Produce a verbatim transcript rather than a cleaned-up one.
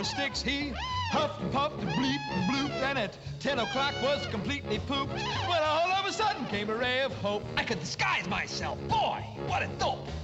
sticks he huffed and puffed and bleeped and blooped, and at ten o'clock was completely pooped, when all of a sudden came a ray of hope. I could disguise myself. Boy, what a dope.